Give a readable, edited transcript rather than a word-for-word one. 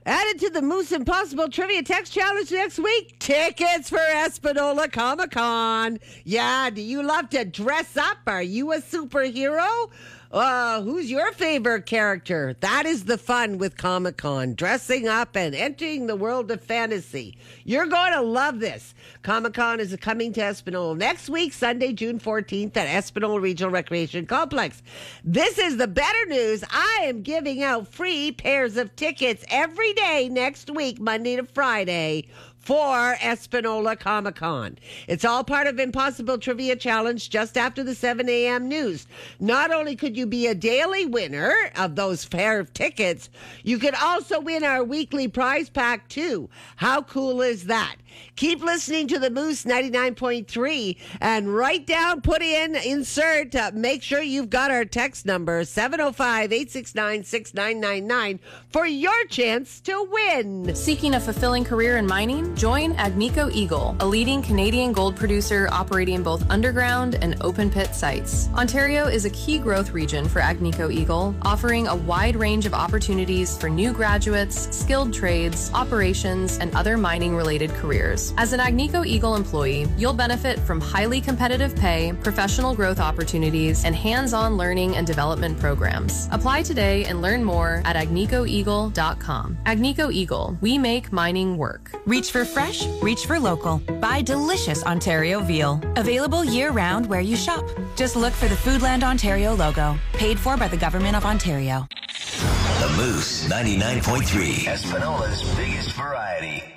Added to the Moose Impossible Trivia Text Challenge next week, tickets for Espanola Comic-Con. Yeah, do you love to dress up? Are you a superhero? Who's your favorite character? That is the fun with Comic-Con, dressing up and entering the world of fantasy. You're going to love this. Comic-Con is coming to Espanola next week, Sunday, June 14th at Espanola Regional Recreation Complex. This is the better news. I am giving out free pairs of tickets every day next week, Monday to Friday, for Espanola Comic-Con. It's all part of Impossible Trivia Challenge just after the 7 a.m. news. Not only could you be a daily winner of those pair of tickets, you could also win our weekly prize pack too. How cool is that? Keep listening to the Moose 99.3 and write down, put in, insert, make sure you've got our text number 705-869-6999 for your chance to win. Seeking a fulfilling career in mining? Join Agnico Eagle, a leading Canadian gold producer operating both underground and open pit sites. Ontario is a key growth region for Agnico Eagle, offering a wide range of opportunities for new graduates, skilled trades, operations, and other mining-related careers. As an Agnico Eagle employee, you'll benefit from highly competitive pay, professional growth opportunities, and hands-on learning and development programs. Apply today and learn more at agnicoeagle.com. Agnico Eagle, we make mining work. Reach for fresh, reach for local. Buy delicious Ontario veal. Available year-round where you shop. Just look for the Foodland Ontario logo. Paid for by the Government of Ontario. The Moose 99.3, Espanola's biggest variety.